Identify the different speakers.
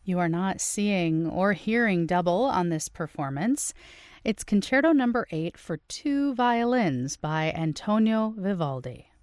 Speaker 1: You are not seeing or hearing double on this performance. It's Concerto Number 8 for two violins by Antonio Vivaldi.